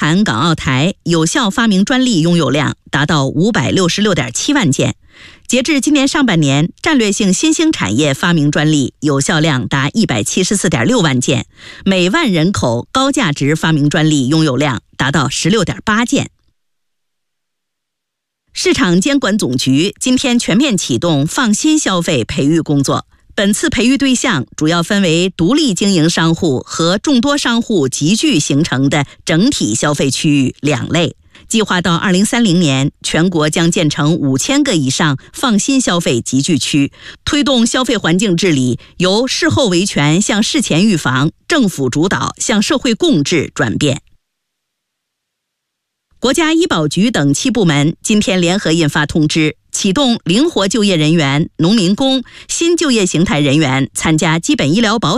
产港澳台有效发明专利拥有量达到566.7万件。截至今年上半年，战略性新兴产业发明专利有效量达174.6万件，每万人口高价值发明专利拥有量达到16.8件。市场监管总局今天全面启动放心消费培育工作。本次培育对象主要分为独立经营商户和众多商户集聚形成的整体消费区域两类。计划到2030年，全国将建成5000个以上放心消费集聚区，推动消费环境治理由事后维权向事前预防、政府主导向社会共治转变。国家医保局等7部门今天联合印发通知，启动灵活就业人员、农民工、新就业形态人员参加基本医疗保